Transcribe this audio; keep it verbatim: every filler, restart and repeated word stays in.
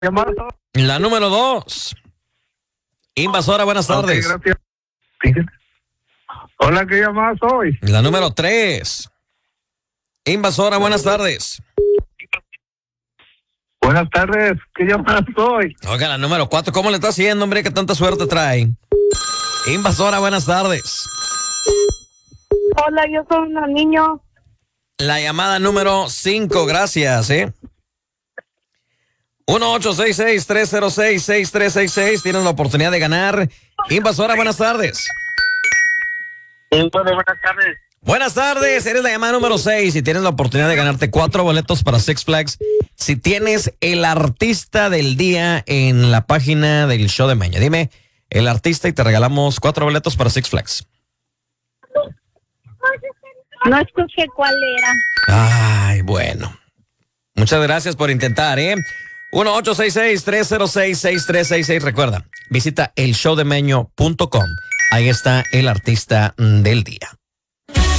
llamada. La número dos. Invasora, buenas tardes. Okay, gracias. Hola, ¿qué llamada soy? La número tres. Invasora, buenas tardes. Buenas tardes, ¿qué llamada soy? Oiga, la número cuatro. ¿Cómo le está haciendo, hombre, que tanta suerte trae? Invasora, buenas tardes. Hola, yo soy un niño. La llamada número cinco, gracias, ¿eh? uno ocho seis seis, tres cero seis, seis tres seis seis. Tienen la oportunidad de ganar. Invasora, buenas tardes. Sí, bueno, buenas tardes. Buenas tardes, eres la llamada número seis y tienes la oportunidad de ganarte cuatro boletos para Six Flags. Si tienes el artista del día en la página del show de Maña, dime el artista y te regalamos cuatro boletos para Six Flags. No escuché cuál era. Ay, bueno. Muchas gracias por intentar, ¿eh? uno ocho seis seis, tres cero seis, seis tres seis seis. Recuerda, visita el show de meño punto com. Ahí está el artista del día.